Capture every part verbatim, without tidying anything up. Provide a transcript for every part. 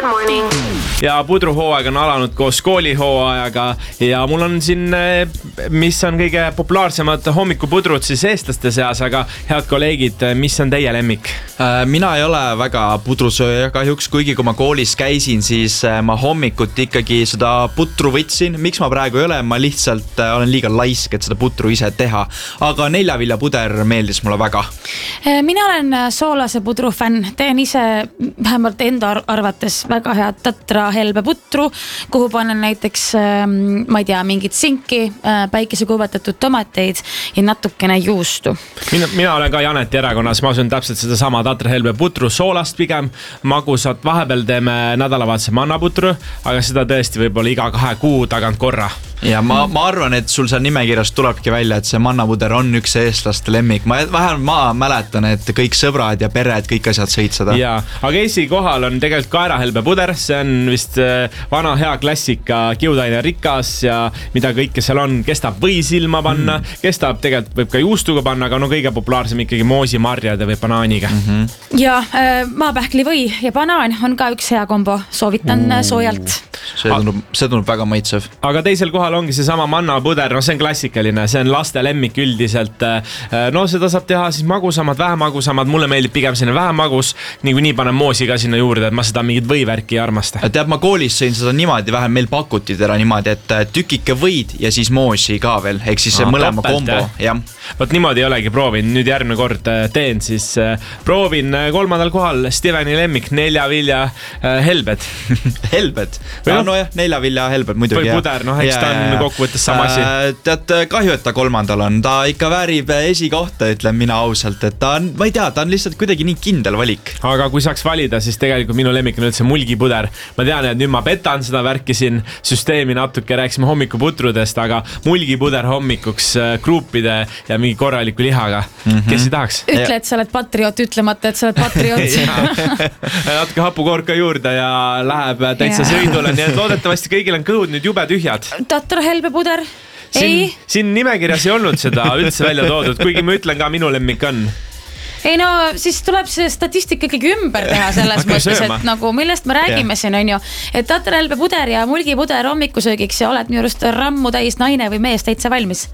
Good morning. Ja pudruhooaeg on alanud koos koolihooajaga ja mul on siin, mis on kõige populaarsemad hommikupudrud siis eestlaste seas, aga head kolleegid, mis on teie lemmik? Mina ei ole väga pudrusööja kahjuks, kuigi kui ma koolis käisin, siis ma hommikut ikkagi seda putru võtsin. Miks ma praegu ei ole? Ma lihtsalt olen liiga laisk, et seda putru ise teha. Aga neljaviljapuder meeldis mulle väga. Mina olen soolase pudru fänn. Teen ise vähemalt enda arvates väga head tatra helbe putru, kuhu panen näiteks, ma ei tea, mingit sinki, päikese kuvatatud tomateid ja natukene juustu. Mina, mina olen ka Janeti erakonnas, ma asun täpselt seda sama tatra helbe putru, soolast pigem, magusat, vahepeal teeme nädalavaatuse mannaputru, aga seda tõesti võib-olla iga kahe kuu tagant korra. Ja ma, ma arvan, et sul seal nimekirjas tulebki välja, et see mannapuder on üks eestlaste lemmik. Ma vähemalt ma mäletan, et kõik sõbrad ja pered, kõik asjad sõid seda. Ja, aga esi kohal on tegelikult kaerahelbe puder, see on vist vana hea klassika, kiudaine rikas ja mida kõike seal on, kestab võis ilma panna, mm. kestab tegelikult võib ka juustuga panna, aga no kõige populaarsem ikkagi moosi marjade või banaaniga. Mm-hmm. Ja maapähkli või ja banaan on ka üks hea kombo, soovitan mm. soojalt. See tundub, see tundub väga maitsev. Aga teisel kohal ongi see sama mannapuder, no see on klassikaline, see on laste lemmik üldiselt. No seda saab teha siis magusamad, vähe magusamad, mulle meeldib pigem sinna vähe magus, nii kui nii panen moosi ka sinna juurde, et ma seda mingit võivärki ei armasta. Teab, ma koolis sõin seda niimoodi, vähem meil pakuti teda niimoodi, et tükike võid ja siis moosi ka veel, ehk siis see Aa, mõlema topelt, kombo. Ja. Võt niimoodi ei olegi proovin, nüüd järgmine kord teen, siis proovin kolmandal kohal Steveni lemmik, neljavilja helbed. Helbed? No, no jah, neljavilja helbed muidugi. Või puder, noh, eks ta on kokkuvõttes sama asi. Tead, kahju, et ta kolmandal on. Ta ikka väärib esikohta, ütlen mina ausalt, et ta on, ma ei tea, ta on lihtsalt kuidagi nii kindel valik. Aga kui saaks valida, siis tegelikult minu lemmik on üldse mulgipuder. Ma tean, et nüüd ma petan seda värki siin süsteemi natuke, rääksime hommikuputrudest, aga mulgipuder hommikuks kruupide ja mingi korraliku lihaga. Mm-hmm. Kes ei tahaks? Ütle, et sa oled patriot, ütlemata, et sa oled patriot. Natuke hapukoorka juurde ja läheb täitsa sõidule, nii et loodetavasti kõigil on kõhud nüüd jube tühjad. Tatra helbe puder? Siin, siin nimekirjas ei olnud seda üldse välja toodud, kuigi ma ütlen ka minu lemmik on. Ei no, siis tuleb see statistika ikkagi ümber teha selles mõttes, et nagu millest me räägime siin on ju, et tatra helbe puder ja mulgipuder hommikusöögiks ja oled minu arust rammu täis naine või mees täitsa valmis.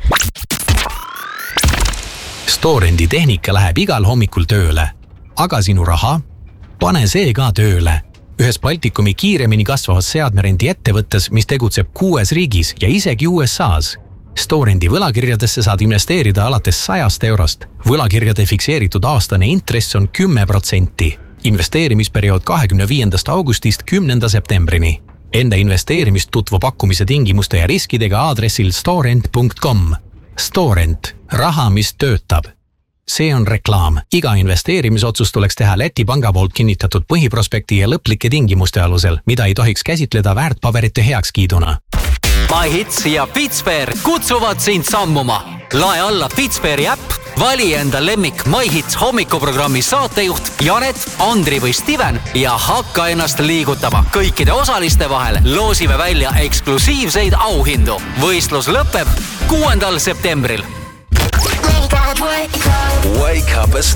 Storendi tehnika läheb igal hommikul tööle, aga sinu raha? Pane see ka tööle. Ühes Baltikumi kiiremini kasvavas seadmerendi ettevõttes, mis tegutseb kuues riigis ja isegi U S A-s. Storendi võlakirjadesse saad investeerida alates sajast eurost. Võlakirjade fikseeritud aastane intress on kümme protsenti. Investeerimisperiood kahekümne viiendast augustist kümnenda septembrini. Enda investeerimist tutvu pakkumise tingimuste ja riskidega aadressil storent punkt com. Storent. Raha, mis töötab. See on reklaam. Iga investeerimisotsus tuleks teha Läti panga poolt kinnitatud põhiprospekti ja lõplike tingimuste alusel, mida ei tohiks käsitleda väärtpaberite heakskiiduna. MyHits ja Fitsper kutsuvad sind sammuma. Lae alla Fitsperi äpp, vali enda lemmik MyHits hommikuprogrammi saatejuht Janet, Andri või Steven ja hakka ennast liigutama. Kõikide osaliste vahel loosime välja eksklusiivseid auhindu. Võistlus lõpeb kuuendal septembril. Wake up, wake up. Wake up